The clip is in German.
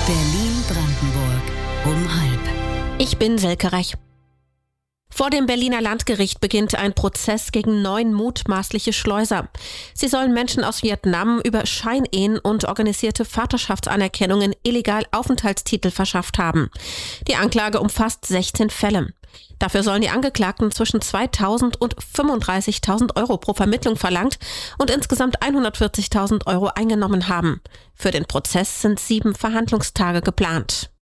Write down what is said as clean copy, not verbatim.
Berlin-Brandenburg um 12:30. Ich bin Silke Rech. Vor dem Berliner Landgericht beginnt ein Prozess gegen 9 mutmaßliche Schleuser. Sie sollen Menschen aus Vietnam über Scheinehen und organisierte Vaterschaftsanerkennungen illegal Aufenthaltstitel verschafft haben. Die Anklage umfasst 16 Fälle. Dafür sollen die Angeklagten zwischen 2.000 und 35.000 Euro pro Vermittlung verlangt und insgesamt 140.000 Euro eingenommen haben. Für den Prozess sind 7 Verhandlungstage geplant.